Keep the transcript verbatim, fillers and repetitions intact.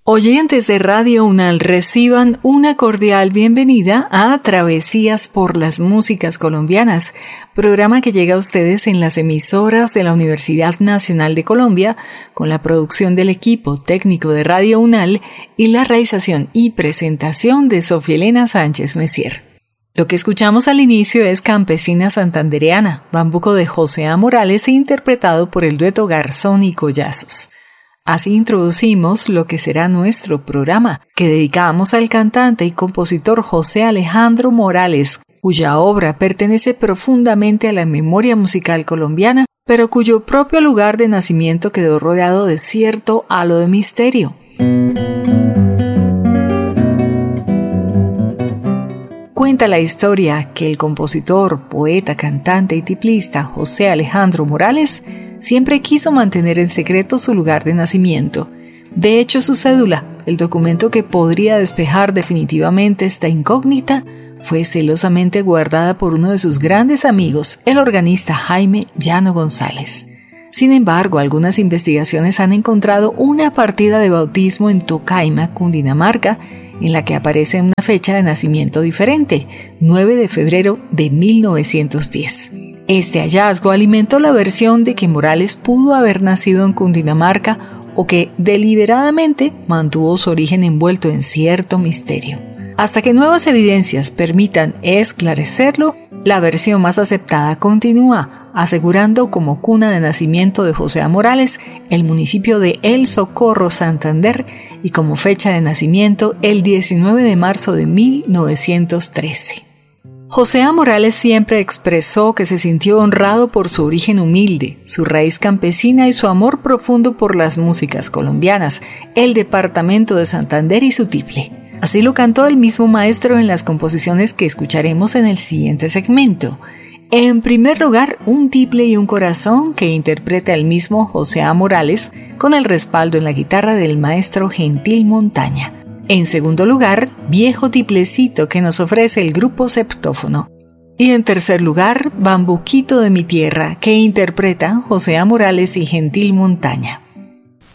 Oyentes de Radio UNAL, reciban una cordial bienvenida a Travesías por las Músicas Colombianas, programa que llega a ustedes en las emisoras de la Universidad Nacional de Colombia, con la producción del equipo técnico de Radio UNAL y la realización y presentación de Sofía Elena Sánchez Messier. Lo que escuchamos al inicio es Campesina Santandereana, bambuco de José A. Morales, interpretado por el dueto Garzón y Collazos. Así introducimos lo que será nuestro programa, que dedicamos al cantante y compositor José Alejandro Morales, cuya obra pertenece profundamente a la memoria musical colombiana, pero cuyo propio lugar de nacimiento quedó rodeado de cierto halo de misterio. Cuenta la historia que el compositor, poeta, cantante y tiplista José Alejandro Morales siempre quiso mantener en secreto su lugar de nacimiento. De hecho, su cédula, el documento que podría despejar definitivamente esta incógnita, fue celosamente guardada por uno de sus grandes amigos, el organista Jaime Llano González. Sin embargo, algunas investigaciones han encontrado una partida de bautismo en Tocaima, Cundinamarca, en la que aparece una fecha de nacimiento diferente, nueve de febrero de mil novecientos diez. Este hallazgo alimentó la versión de que Morales pudo haber nacido en Cundinamarca o que deliberadamente mantuvo su origen envuelto en cierto misterio. Hasta que nuevas evidencias permitan esclarecerlo, la versión más aceptada continúa, asegurando como cuna de nacimiento de José A. Morales el municipio de El Socorro, Santander, y como fecha de nacimiento el diecinueve de marzo de mil novecientos trece. José A. Morales siempre expresó que se sintió honrado por su origen humilde, su raíz campesina y su amor profundo por las músicas colombianas, el departamento de Santander y su tiple. Así lo cantó el mismo maestro en las composiciones que escucharemos en el siguiente segmento. En primer lugar, un tiple y un corazón que interpreta el mismo José A. Morales con el respaldo en la guitarra del maestro Gentil Montaña. En segundo lugar, Viejo Tiplecito que nos ofrece el grupo Septófono. Y en tercer lugar, Bambuquito de mi tierra que interpreta José A. Morales y Gentil Montaña.